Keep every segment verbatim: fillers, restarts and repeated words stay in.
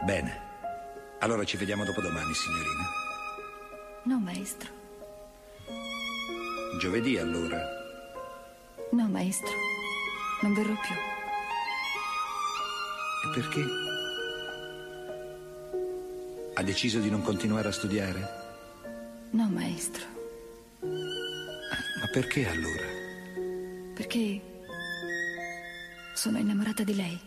Bene. Allora ci vediamo dopodomani, signorina. No, maestro. Giovedì, allora. No, maestro. Non verrò più. E perché? Ha deciso di non continuare a studiare? No, maestro. Ma perché allora? Perché sono innamorata di lei.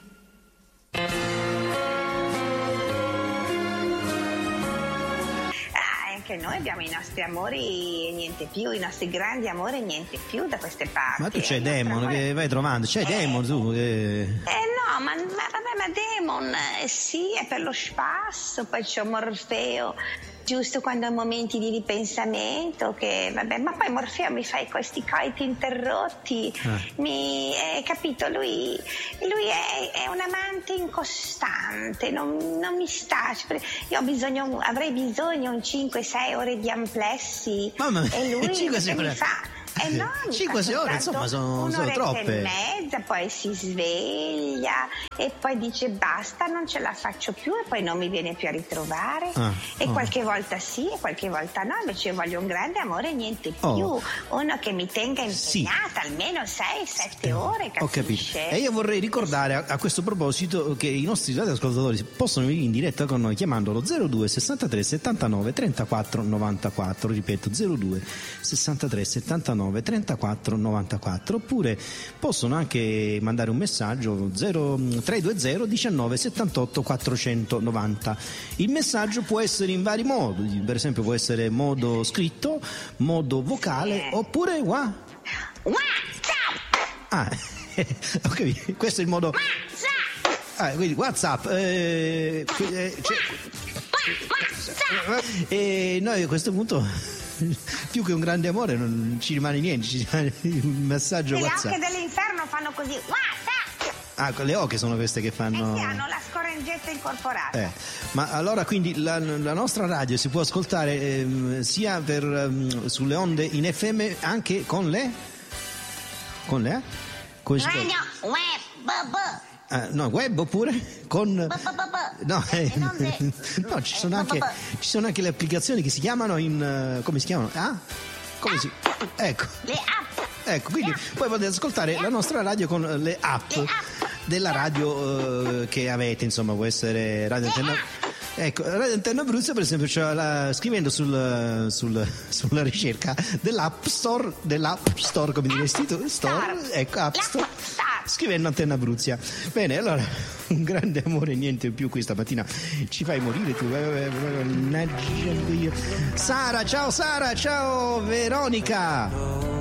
Anche noi abbiamo i nostri amori e niente più, i nostri grandi amori e niente più da queste parti. Ma tu c'hai Il Damon nostro che amore- vai trovando, c'hai Eh, Damon tu che... Eh no, ma, ma vabbè, ma Damon, eh, sì, è per lo spasso, poi c'è Morfeo, giusto quando ho momenti di ripensamento, che vabbè, ma poi Morfeo mi fa questi coiti interrotti, Eh. mi, eh, capito, lui, lui è, è un amante incostante, non, non mi sta, cioè, io ho bisogno, avrei bisogno un cinque sei ore di amplessi Mamma mia, e lui cinque sei mi ore. fa... Eh no, mi cinque fa sei ore, soltanto insomma, sono- sono un'oretta troppe. e mezza, poi si sveglia e poi dice basta, non ce la faccio più e poi non mi viene più a ritrovare. Ah, e oh. qualche volta sì e qualche volta no, invece io voglio un grande amore e niente più. Oh. Uno che mi tenga Sì. impegnata almeno sei sette ore, Ho capito. capisce? E io vorrei ricordare a, a questo proposito che i nostri radioascoltatori possono venire in diretta con noi chiamandolo zero due sessantatré settantanove trentaquattro novantaquattro, ripeto zero due sessantatré settantanove trentaquattro novantaquattro, oppure possono anche mandare un messaggio zero tre due zero diciannove settantotto quattrocentonovanta. Il messaggio può essere in vari modi, per esempio può essere modo scritto, modo vocale, oppure wa- WhatsApp! ah, ho capito, questo è il modo. WhatsApp! Ah, quindi WhatsApp, eh, qui- eh, cioè- e noi a questo punto più che un grande amore non ci rimane niente, ci rimane un messaggio E le WhatsApp. ocche dell'inferno fanno così, WhatsApp! Ah, le oche sono queste che E fanno. si hanno la scorrengetta incorporata. Eh, ma allora quindi la, la nostra radio si può ascoltare ehm, sia per, ehm, sulle onde in F M anche con le con le come si chiama? Radio web, bu, bu. Ah, no, web oppure con Bu, bu, bu, bu. no, eh, Le onde- no, ci sono Bu, anche bu, bu. ci sono anche le applicazioni che si chiamano in eh, come si chiamano? Ah? Come si ecco. Le app. Ecco, quindi poi potete ascoltare la nostra radio con le app Le app. della radio eh, che avete, insomma, può essere Radio Antenna. Ecco, Radio Antenna Abruzzo, per esempio, c'è la- scrivendo sul, sul- sulla ricerca dell'App Store, dell'App Store, come diresti tu, Store, ecco, App Store, scrivendo Antenna Abruzia. Bene, allora, un grande amore, niente più questa mattina. Ci fai morire tu. Mannaggia io. Sara, ciao Sara, ciao Veronica.